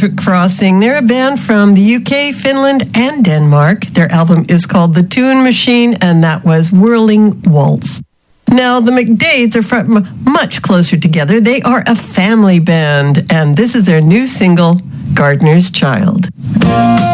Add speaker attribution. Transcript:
Speaker 1: Celtic Crossing. They're a band from the UK, Finland, and Denmark. Their album is called The Tune Machine, and that was Whirling Waltz. Now, the McDades are from much closer together. They are a family band, and this is their new single, Gardener's Child.